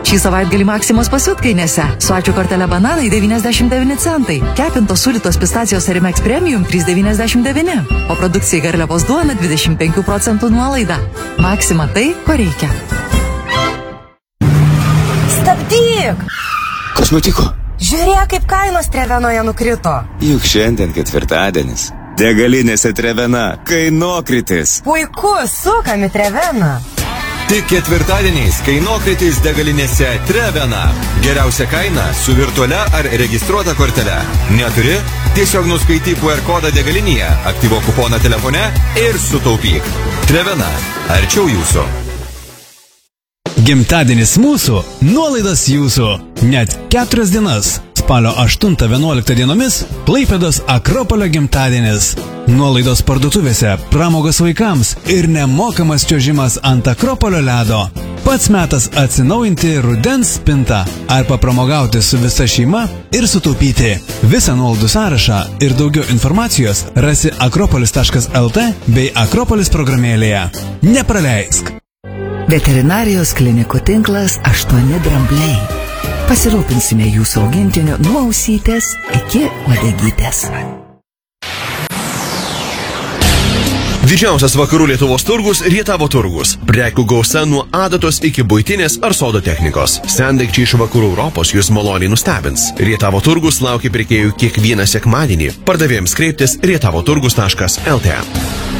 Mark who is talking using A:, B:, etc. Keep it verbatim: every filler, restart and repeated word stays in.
A: Šį savaitgalį Maksimos pasiutkainėse. Su ačiū kortelė bananai devyniasdešimt devyni centai. Kepintos sūdytos pistacijos Arimex Premium trys devyniasdešimt devyni. O produkcijai garliavos duona dvidešimt penkių procentų nuolaida. Maksima tai, ko reikia.
B: Stabdyk!
C: Kas nutiko?
B: Žiūrėk, kaip kainos Trevenoje nukrito.
C: Juk šiandien ketvirtadienis. Degalinėse Trevena kainokritis.
B: Puiku, sukam į Treveną.
D: Tik ketvirtadieniais kainokritis degalinėse Trevena. Geriausia kaina su virtualia ar registruota kortele. Neturi? Tiesiog nuskaityk Q R kodą degalinėje, aktyvuok kuponą telefone ir sutaupyk. Trevena. Arčiau jūsų.
E: Gimtadienis mūsų, nuolaidas jūsų. Net keturias dienas. Spalio aštuntą vienuoliktą dienomis Klaipėdos Akropolio gimtadienis. Nuolaidos parduotuvėse, pramogos vaikams ir nemokamas čiuožimas ant Akropolio ledo. Pats metas atsinaujinti rudens spintą ar papramogauti su visa šeima ir sutaupyti. Visą nuolaidų sąrašą ir daugiau informacijos rasi akropolis taškas el t bei Akropolis programėlėje. Nepraleisk!
A: Veterinarijos klinikų tinklas aštuoni drambliai. Pasirūpinsime jūsų augintiniu nuo ausytės iki uodegytės.
F: Didžiausias vakarų Lietuvos turgus – Rietavo turgus. Prekių gausa nuo adatos iki buitinės ar sodo technikos. Sendaikčiai iš vakarų Europos jūs maloniai nustebins. Rietavo turgus laukia pirkėjų kiekvieną sekmadienį. Pardavėjams kreiptis rietavoturgus taškas el t.